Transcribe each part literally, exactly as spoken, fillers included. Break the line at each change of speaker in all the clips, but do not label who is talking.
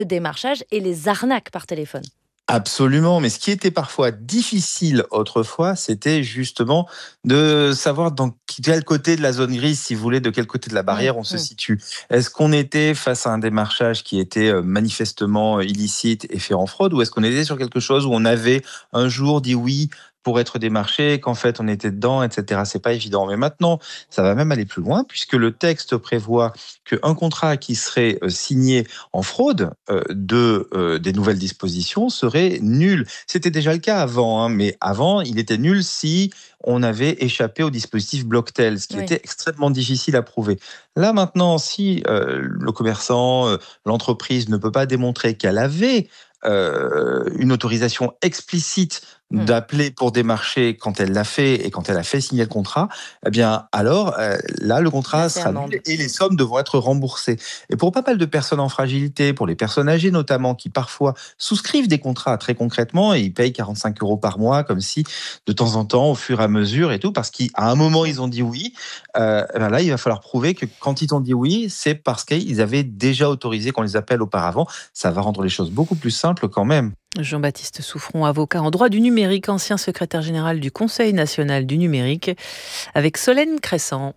démarchage et les arnaques par téléphone.
Absolument, mais ce qui était parfois difficile autrefois, c'était justement de savoir dans quel côté de la zone grise, si vous voulez, de quel côté de la
Mmh,
barrière on se
mmh.
situe. Est-ce qu'on était face à un démarchage qui était euh, manifestement illicite et fait en fraude, ou est-ce qu'on était sur quelque chose où on avait un jour dit oui pour être démarché, qu'en fait on était dedans, et cetera. C'est pas évident. Mais maintenant, ça va même aller plus loin, puisque le texte prévoit qu'un contrat qui serait euh, signé en fraude euh, de euh, des nouvelles dispositions serait nul. C'était déjà le cas avant, hein, mais avant, il était nul si on avait échappé au dispositif Blocktel, ce qui
Oui.
était extrêmement difficile à prouver. Là maintenant, si euh, le commerçant, euh, l'entreprise ne peut pas démontrer qu'elle avait euh, une autorisation explicite
Mmh.
d'appeler pour démarcher quand elle l'a fait et quand elle a fait signer le contrat, eh bien alors euh, là le
Là,
contrat
c'est
sera nul
amende.
et les sommes devront être remboursées. Et pour pas mal de personnes en fragilité, pour les personnes âgées notamment, qui parfois souscrivent des contrats très concrètement et ils payent quarante-cinq euros par mois, comme si de temps en temps, au fur et à mesure et tout, parce qu'à un moment
Mmh.
ils ont dit oui, euh, ben là il va falloir prouver que quand ils ont dit oui, c'est parce qu'ils avaient déjà autorisé qu'on les appelle auparavant. Ça va rendre les choses beaucoup plus simples quand même.
Jean-Baptiste Souffron, avocat en droit du numérique, ancien secrétaire général du Conseil national du numérique, avec Solène Crescent.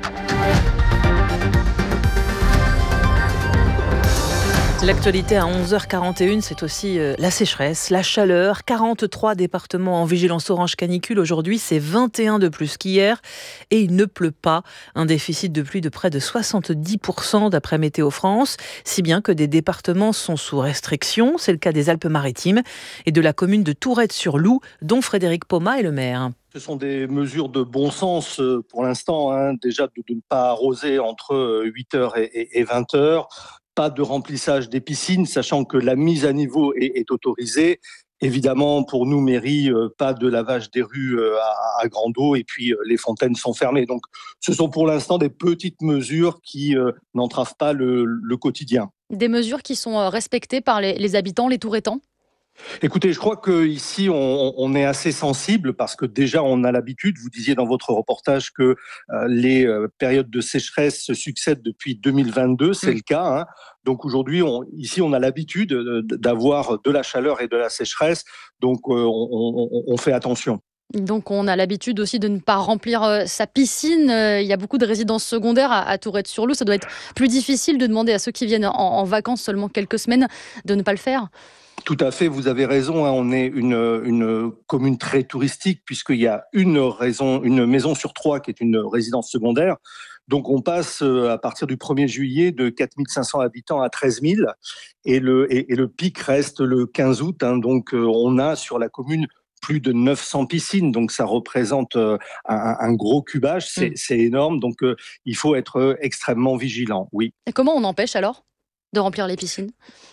L'actualité à onze heures quarante et une, c'est aussi euh, la sécheresse, la chaleur. quarante-trois départements en vigilance orange canicule. Aujourd'hui, c'est vingt et un de plus qu'hier. Et il ne pleut pas. Un déficit de pluie de près de soixante-dix pour cent d'après Météo France. Si bien que des départements sont sous restriction. C'est le cas des Alpes-Maritimes et de la commune de Tourette-sur-Loup, dont Frédéric Poma est le maire.
Ce sont des mesures de bon sens pour l'instant, hein. Déjà de, de ne pas arroser entre huit heures et, et, et vingt heures, pas de remplissage des piscines, sachant que la mise à niveau est, est autorisée. Évidemment, pour nous, mairie, pas de lavage des rues à, à grande eau, et puis les fontaines sont fermées. Donc, ce sont pour l'instant des petites mesures qui euh, n'entravent pas le, le quotidien.
Des mesures qui sont respectées par les, les habitants, les Tourettans ?
Écoutez, je crois qu'ici, on, on est assez sensible parce que déjà, on a l'habitude, vous disiez dans votre reportage que euh, les euh, périodes de sécheresse se succèdent depuis deux mille vingt-deux, c'est mmh. le cas. Hein. Donc aujourd'hui, on, ici, on a l'habitude d'avoir de la chaleur et de la sécheresse, donc euh, on, on, on fait attention.
Donc on a l'habitude aussi de ne pas remplir euh, sa piscine. Euh, il y a beaucoup de résidences secondaires à, à Tourette-sur-Loup. Ça doit être plus difficile de demander à ceux qui viennent en, en vacances seulement quelques semaines de ne pas le faire.
Tout à fait, vous avez raison. Hein, on est une, une commune très touristique puisqu'il y a une raison, une maison sur trois qui est une résidence secondaire. Donc on passe à partir du premier juillet de quatre mille cinq cents habitants à treize mille et le, et, et le pic reste le quinze août. Hein, donc on a sur la commune plus de neuf cents piscines, donc ça représente un, un gros cubage, c'est, mmh. c'est énorme. Donc il faut être extrêmement vigilant, oui.
Et comment on empêche alors de remplir les piscines ?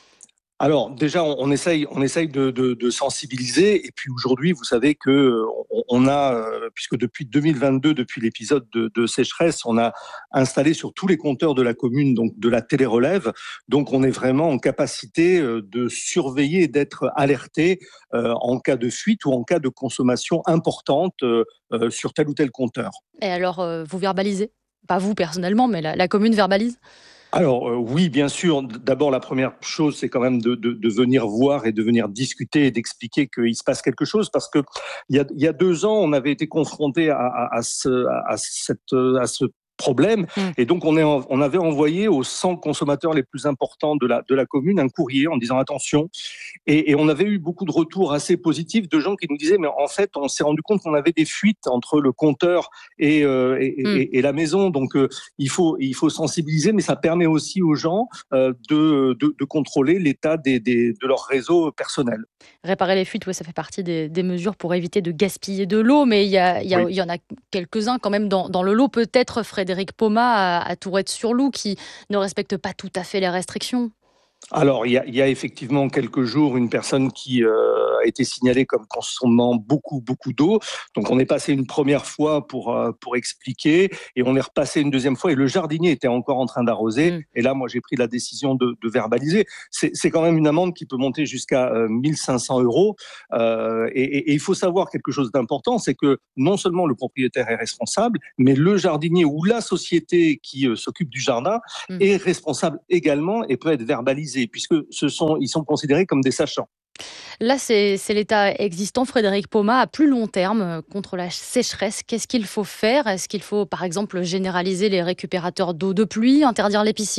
Alors déjà, on, on essaye, on essaye de, de, de sensibiliser. Et puis aujourd'hui, vous savez que on, on a, euh, puisque depuis deux mille vingt-deux, depuis l'épisode de, de sécheresse, on a installé sur tous les compteurs de la commune donc de la télérelève. Donc on est vraiment en capacité de surveiller et d'être alerté euh, en cas de fuite ou en cas de consommation importante euh, sur tel ou tel compteur.
Et alors, euh, vous verbalisez ? Pas vous personnellement, mais la, la commune verbalise ?
Alors euh, oui, bien sûr. D'abord, la première chose, c'est quand même de, de, de venir voir et de venir discuter et d'expliquer qu'il se passe quelque chose, parce que il y a, il y a deux ans, on avait été confronté à, à, à, ce, à, cette, à ce problème, mmh. et donc on, est, on avait envoyé aux cent consommateurs les plus importants de la, de la commune un courrier en disant attention, et, et on avait eu beaucoup de retours assez positifs de gens qui nous disaient mais en fait on s'est rendu compte qu'on avait des fuites entre le compteur et, euh, et, mmh. et, et la maison, donc euh, il, faut, il faut sensibiliser, mais ça permet aussi aux gens euh, de, de, de contrôler l'état des, des, de leur réseau personnel.
Réparer les fuites, ouais, ça fait partie des, des mesures pour éviter de gaspiller de l'eau, mais il y, a, il y, a, oui. il y en a quelques-uns quand même dans, dans le lot, peut-être Frédéric Poma à, à Tourette-sur-Loup qui ne respecte pas tout à fait les restrictions.
Alors, il y a, il y a effectivement quelques jours une personne qui euh, a été signalée comme consommant beaucoup, beaucoup d'eau. Donc, on est passé une première fois pour, euh, pour expliquer et on est repassé une deuxième fois et le jardinier était encore en train d'arroser. Mmh. Et là, moi, j'ai pris la décision de, de verbaliser. C'est, c'est quand même une amende qui peut monter jusqu'à euh, mille cinq cents euros. Euh, et, et, et il faut savoir quelque chose d'important, c'est que non seulement le propriétaire est responsable, mais le jardinier ou la société qui euh, s'occupe du jardin mmh. est responsable également et peut être verbalisé pénalisés puisque ce sont, ils sont considérés comme des sachants.
Là, c'est, c'est l'état existant, Frédéric Poma, à plus long terme euh, contre la sécheresse. Qu'est-ce qu'il faut faire ? Est-ce qu'il faut, par exemple, généraliser les récupérateurs d'eau de pluie, interdire les piscines ?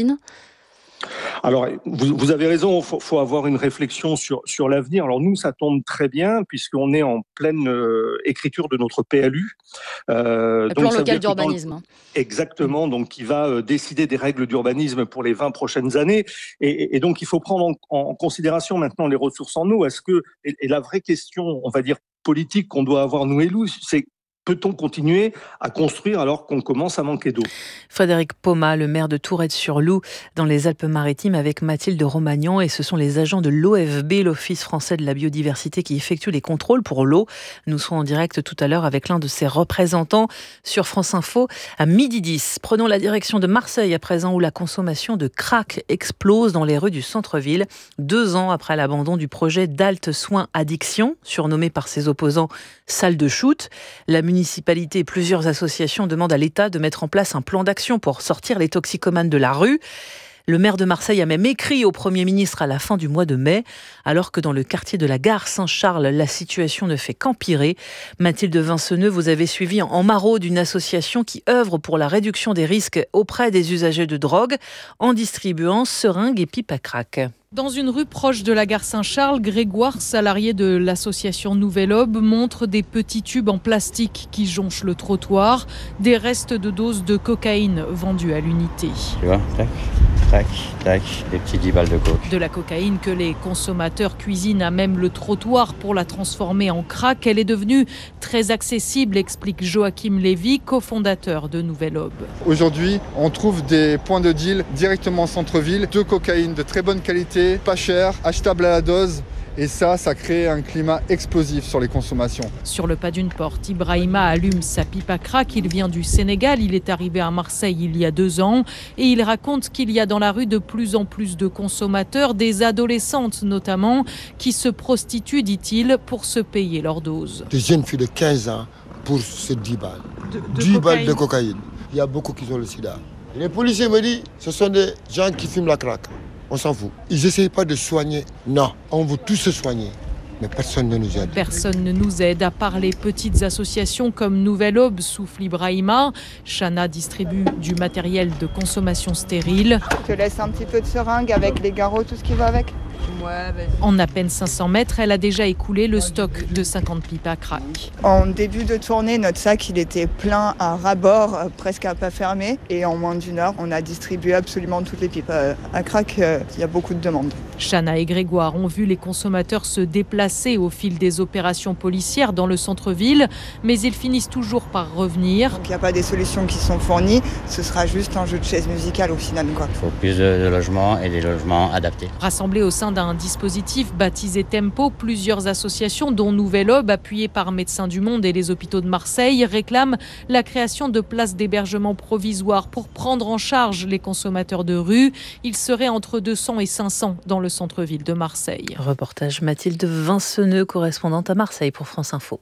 Alors, vous, vous avez raison, il faut, faut avoir une réflexion sur, sur l'avenir. Alors nous, ça tombe très bien puisqu'on est en pleine euh, écriture de notre P L U.
Euh, le plan local d'urbanisme.
Le... Exactement, donc qui va euh, décider des règles d'urbanisme pour les vingt prochaines années. Et, et donc, il faut prendre en, en considération maintenant les ressources en eau. Est-ce que, et, et la vraie question, on va dire, politique qu'on doit avoir, nous élus, c'est peut-on continuer à construire alors qu'on commence à manquer d'eau ?
Frédéric Poma, le maire de Tourette-sur-Loup, dans les Alpes-Maritimes, avec Mathilde Romagnan. Et ce sont les agents de l'O F B, l'Office français de la biodiversité, qui effectuent les contrôles pour l'eau. Nous serons en direct tout à l'heure avec l'un de ses représentants sur France Info à midi dix. Prenons la direction de Marseille à présent, où la consommation de crack explose dans les rues du centre-ville. Deux ans après l'abandon du projet d'Alt Soins Addiction, surnommé par ses opposants salle de shoot, la municipalité et plusieurs associations demandent à l'État de mettre en place un plan d'action pour sortir les toxicomanes de la rue. Le maire de Marseille a même écrit au Premier ministre à la fin du mois de mai, alors que dans le quartier de la gare Saint-Charles, la situation ne fait qu'empirer. Mathilde Vinceneux, vous avez suivi en maraude d'une association qui œuvre pour la réduction des risques auprès des usagers de drogue en distribuant seringues et pipes à crack.
Dans une rue proche de la gare Saint-Charles, Grégoire, salarié de l'association Nouvelle Aube, montre des petits tubes en plastique qui jonchent le trottoir, des restes de doses de cocaïne vendues à l'unité.
Tu vois, tac, tac, tac, des petits dix balles de coke.
De la cocaïne que les consommateurs cuisinent à même le trottoir pour la transformer en crack. Elle est devenue très accessible, explique Joachim Lévy, cofondateur de Nouvelle Aube.
Aujourd'hui, on trouve des points de deal directement en centre-ville, de cocaïne de très bonne qualité, pas cher, achetable à la dose. Et ça, ça crée un climat explosif sur les consommations.
Sur le pas d'une porte, Ibrahima allume sa pipe à crack. Il vient du Sénégal, il est arrivé à Marseille il y a deux ans. Et il raconte qu'il y a dans la rue de plus en plus de consommateurs, des adolescentes notamment, qui se prostituent, dit-il, pour se payer leur dose.
Des jeunes filles de quinze ans pour ces dix balles.
De, de
dix
cocaïne.
balles de cocaïne. Il y a beaucoup qui ont le sida. Les policiers me disent, ce sont des gens qui fument la crack. On s'en fout. Ils n'essayent pas de soigner. Non, on veut tous se soigner. Mais personne ne nous aide.
Personne ne nous aide, à part les petites associations comme Nouvelle Aube, souffle Ibrahima. Chana distribue du matériel de consommation stérile.
Je te laisse un petit peu de seringue avec les garrots, tout ce qui va avec.
Ouais, vas-y. En à peine cinq cents mètres, elle a déjà écoulé le stock de cinquante pipes à crack.
En début de tournée, notre sac il était plein à ras-bord, presque à pas fermer. Et en moins d'une heure, on a distribué absolument toutes les pipes à crack. Il y a beaucoup de demandes.
Chana et Grégoire ont vu les consommateurs se déplacer au fil des opérations policières dans le centre-ville, mais ils finissent toujours par revenir.
Donc il n'y a pas des solutions qui sont fournies, ce sera juste un jeu de chaise musicale au final, quoi.
Il faut plus de logements et des logements adaptés.
Rassemblés au sein d'un dispositif baptisé Tempo, plusieurs associations, dont Nouvelle Aube, appuyées par Médecins du Monde et les hôpitaux de Marseille, réclament la création de places d'hébergement provisoires pour prendre en charge les consommateurs de rue. Ils seraient entre deux cents et cinq cents dans le centre-ville de Marseille.
Reportage Mathilde Vinceneux, correspondante à Marseille pour France Info.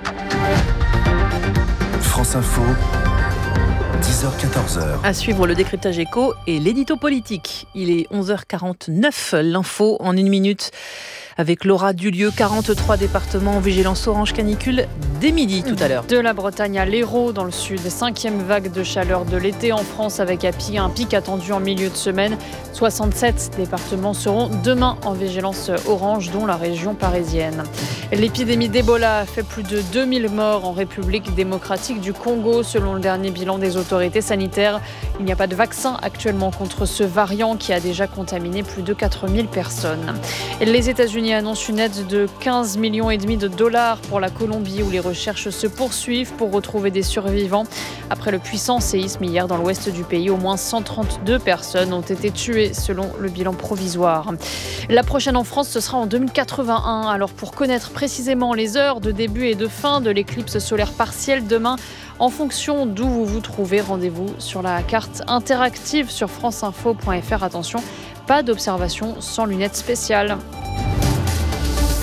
France Info, dix heures quatorze.
À suivre le décryptage éco et l'édito politique. Il est onze heures quarante-neuf, l'info en une minute. Avec Laura Dulieu, quarante-trois départements en vigilance orange canicule dès midi tout à l'heure.
De la Bretagne à l'Hérault dans le sud, cinquième vague de chaleur de l'été en France avec un pic attendu en milieu de semaine. soixante-sept départements seront demain en vigilance orange, dont la région parisienne. L'épidémie d'Ebola a fait plus de deux mille morts en République démocratique du Congo, selon le dernier bilan des autorités sanitaires. Il n'y a pas de vaccin actuellement contre ce variant qui a déjà contaminé plus de quatre mille personnes. Et les États-Unis annonce une aide de quinze millions et demi de dollars pour la Colombie, où les recherches se poursuivent pour retrouver des survivants. Après le puissant séisme hier dans l'ouest du pays, au moins cent trente-deux personnes ont été tuées selon le bilan provisoire. La prochaine en France, ce sera en deux mille quatre-vingt-un. Alors pour connaître précisément les heures de début et de fin de l'éclipse solaire partielle demain, en fonction d'où vous vous trouvez, rendez-vous sur la carte interactive sur franceinfo point f r. Attention, pas d'observation sans lunettes spéciales.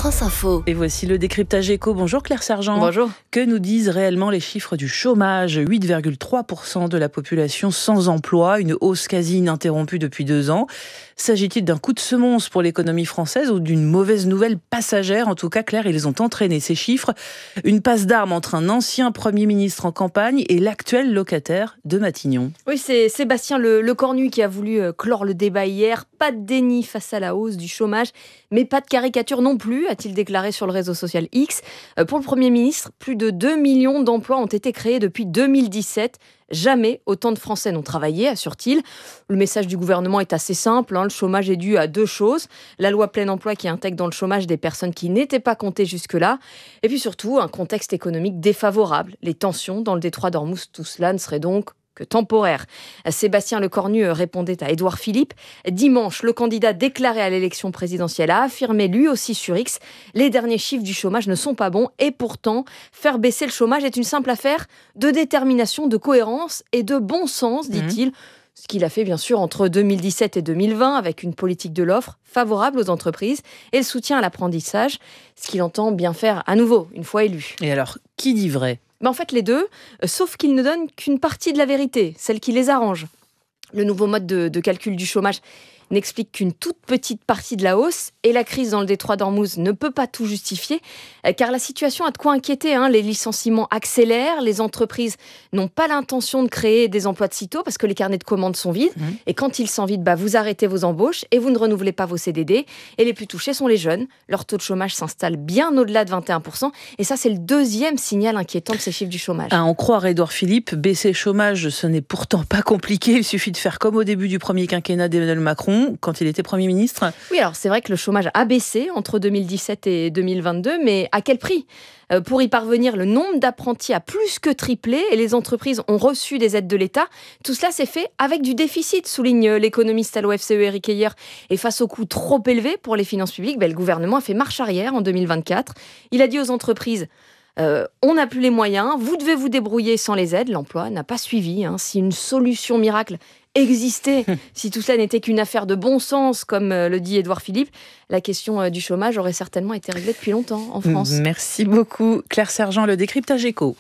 France Info.
Et voici le décryptage éco. Bonjour Claire Sergent.
Bonjour.
Que nous disent réellement les chiffres du chômage ? huit virgule trois pour cent de la population sans emploi, une hausse quasi ininterrompue depuis deux ans. S'agit-il d'un coup de semonce pour l'économie française ou d'une mauvaise nouvelle passagère ? En tout cas, Claire, ils ont entraîné ces chiffres. Une passe d'armes entre un ancien Premier ministre en campagne et l'actuel locataire de Matignon.
Oui, c'est Sébastien Le, Lecornu qui a voulu clore le débat hier. Pas de déni face à la hausse du chômage, mais pas de caricature non plus, a-t-il déclaré sur le réseau social X. Pour le Premier ministre, plus de deux millions d'emplois ont été créés depuis deux mille dix-sept. Jamais autant de Français n'ont travaillé, assure-t-il. Le message du gouvernement est assez simple. Hein. Le chômage est dû à deux choses. La loi plein emploi qui intègre dans le chômage des personnes qui n'étaient pas comptées jusque-là. Et puis surtout, un contexte économique défavorable. Les tensions dans le détroit d'Ormuz, tout cela ne serait donc que temporaire. Sébastien Lecornu répondait à Édouard Philippe. Dimanche, le candidat déclaré à l'élection présidentielle a affirmé lui aussi sur X « Les derniers chiffres du chômage ne sont pas bons et pourtant, faire baisser le chômage est une simple affaire de détermination, de cohérence et de bon sens », dit-il. Mmh. Ce qu'il a fait bien sûr entre deux mille dix-sept et deux mille vingt avec une politique de l'offre favorable aux entreprises et le soutien à l'apprentissage, ce qu'il entend bien faire à nouveau, une fois élu.
Et alors, qui dit vrai ?
Ben en fait, les deux, euh, sauf qu'ils ne donnent qu'une partie de la vérité, celle qui les arrange. Le nouveau mode de, de calcul du chômage n'explique qu'une toute petite partie de la hausse et la crise dans le détroit d'Ormuz ne peut pas tout justifier euh, car la situation a de quoi inquiéter. Hein. Les licenciements accélèrent, les entreprises n'ont pas l'intention de créer des emplois de sitôt parce que les carnets de commandes sont vides. Mmh. Et quand ils sont vides, bah, vous arrêtez vos embauches et vous ne renouvelez pas vos C D D. Et les plus touchés sont les jeunes. Leur taux de chômage s'installe bien au-delà de vingt et un pour cent. Et ça, c'est le deuxième signal inquiétant de ces chiffres du chômage.
À en croire Édouard Philippe, baisser le chômage, ce n'est pourtant pas compliqué. Il suffit de faire comme au début du premier quinquennat d'Emmanuel Macron, quand il était Premier ministre.
Oui, alors c'est vrai que le chômage a baissé entre deux mille dix-sept et deux mille vingt-deux, mais à quel prix ? euh, Pour y parvenir, le nombre d'apprentis a plus que triplé et les entreprises ont reçu des aides de l'État. Tout cela s'est fait avec du déficit, souligne l'économiste à l'O F C E Éric Heyer. Et face aux coûts trop élevés pour les finances publiques, ben, le gouvernement a fait marche arrière en deux mille vingt-quatre. Il a dit aux entreprises Euh, on n'a plus les moyens, vous devez vous débrouiller sans les aides. L'emploi n'a pas suivi. Hein. Si une solution miracle existait, si tout cela n'était qu'une affaire de bon sens, comme euh, le dit Édouard Philippe, la question euh, du chômage aurait certainement été réglée depuis longtemps en France.
Merci beaucoup Claire Sergent, le décryptage éco.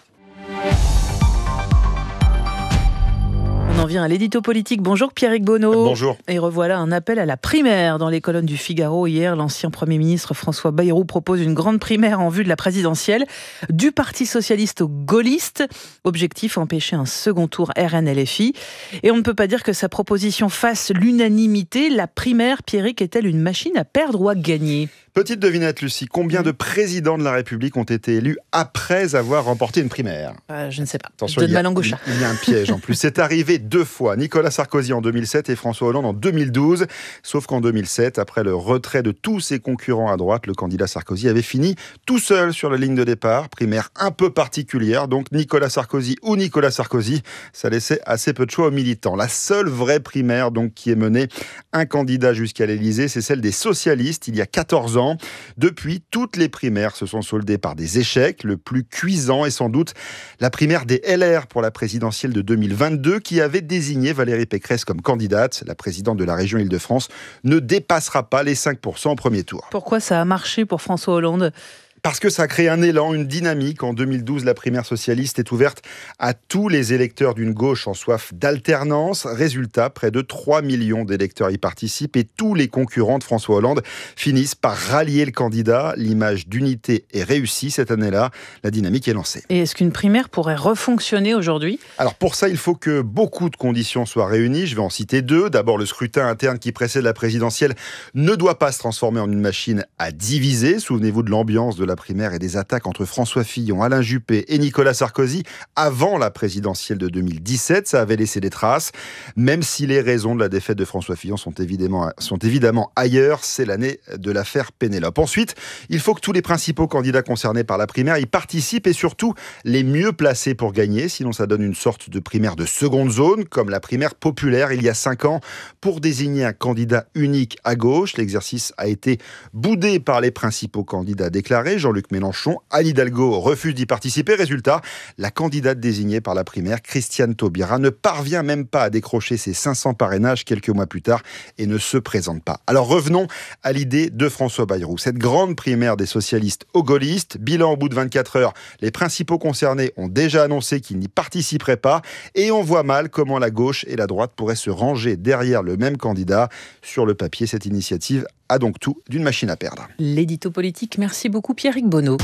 On en vient à l'édito politique. Bonjour Pierrick Bonneau.
Bonjour.
Et revoilà un appel à la primaire dans les colonnes du Figaro. Hier, l'ancien Premier ministre François Bayrou propose une grande primaire en vue de la présidentielle du Parti socialiste aux gaullistes. Objectif, empêcher un second tour R N L F I. Et on ne peut pas dire que sa proposition fasse l'unanimité. La primaire, Pierrick, est-elle une machine à perdre ou à gagner ?
Petite devinette, Lucie. Combien de présidents de la République ont été élus après avoir remporté une primaire ?
euh, Je ne sais pas.
Attention,
Donne
il y a,
ma langue au chat.
Il y a un piège en plus. C'est arrivé deux fois. Nicolas Sarkozy en deux mille sept et François Hollande en deux mille douze. Sauf qu'en deux mille sept, après le retrait de tous ses concurrents à droite, le candidat Sarkozy avait fini tout seul sur la ligne de départ. Primaire un peu particulière. Donc Nicolas Sarkozy ou Nicolas Sarkozy, ça laissait assez peu de choix aux militants. La seule vraie primaire donc qui est menée un candidat jusqu'à l'Élysée, c'est celle des socialistes il y a quatorze ans. Depuis, toutes les primaires se sont soldées par des échecs. Le plus cuisant est sans doute la primaire des L R pour la présidentielle de deux mille vingt-deux qui avait désigné Valérie Pécresse comme candidate. La présidente de la région Île-de-France ne dépassera pas les cinq pour cent au premier tour.
Pourquoi ça a marché pour François Hollande ?
Parce que ça a créé un élan, une dynamique. En deux mille douze, la primaire socialiste est ouverte à tous les électeurs d'une gauche en soif d'alternance. Résultat, près de trois millions d'électeurs y participent et tous les concurrents de François Hollande finissent par rallier le candidat. L'image d'unité est réussie cette année-là. La dynamique est lancée.
Et est-ce qu'une primaire pourrait refonctionner aujourd'hui ?
Alors pour ça, il faut que beaucoup de conditions soient réunies. Je vais en citer deux. D'abord, le scrutin interne qui précède la présidentielle ne doit pas se transformer en une machine à diviser. Souvenez-vous de l'ambiance de la primaire et des attaques entre François Fillon, Alain Juppé et Nicolas Sarkozy avant la présidentielle de deux mille dix-sept. Ça avait laissé des traces, même si les raisons de la défaite de François Fillon sont évidemment, sont évidemment ailleurs. C'est l'année de l'affaire Pénélope. Ensuite, il faut que tous les principaux candidats concernés par la primaire y participent et surtout les mieux placés pour gagner. Sinon, ça donne une sorte de primaire de seconde zone, comme la primaire populaire il y a cinq ans, pour désigner un candidat unique à gauche. L'exercice a été boudé par les principaux candidats déclarés. Jean-Luc Mélenchon. Anne Hidalgo refuse d'y participer. Résultat, la candidate désignée par la primaire, Christiane Taubira, ne parvient même pas à décrocher ses cinq cents parrainages quelques mois plus tard et ne se présente pas. Alors revenons à l'idée de François Bayrou. Cette grande primaire des socialistes aux gaullistes, bilan au bout de vingt-quatre heures, les principaux concernés ont déjà annoncé qu'ils n'y participeraient pas et on voit mal comment la gauche et la droite pourraient se ranger derrière le même candidat. Sur le papier, cette initiative a donc tout d'une machine à perdre.
L'édito politique, merci beaucoup Pierrick Bonneau.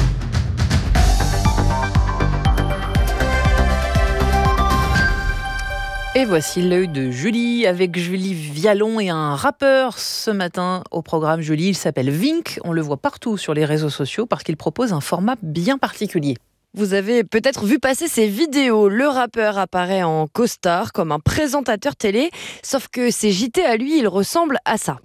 Et voici l'œil de Julie avec Julie Vialon et un rappeur ce matin au programme. Julie, il s'appelle Vink, on le voit partout sur les réseaux sociaux parce qu'il propose un format bien particulier.
Vous avez peut-être vu passer ces vidéos. Le rappeur apparaît en costard comme un présentateur télé, sauf que ses J T à lui, il ressemble à ça.